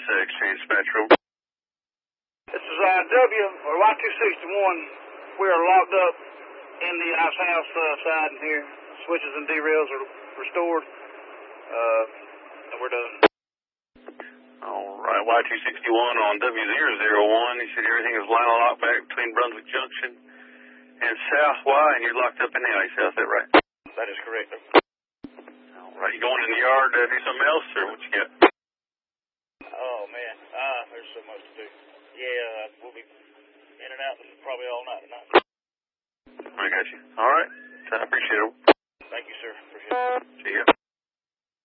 Exchange Spectrum. This is or Y261. We are locked up in the ice house side in here. Switches and derails are restored. And we're done. All right, Y261 on W001. He said everything is line locked back between Brunswick Junction and South Y, and you're locked up in the ice house. Is that right? That is correct. All right, you going in the yard to do something else, or what you got? Oh, man. There's so much to do. Yeah, we'll be in and out probably all night tonight. I got you. All right. I appreciate it. Thank you, sir. Appreciate it. See ya.